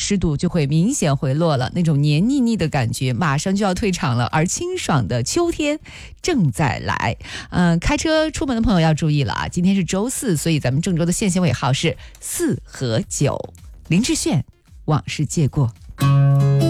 湿度就会明显回落了，那种黏腻腻的感觉马上就要退场了，而清爽的秋天正在来。开车出门的朋友要注意了啊，今天是周4，所以咱们郑州的县县尾号是4和9。林志炫，往事借过。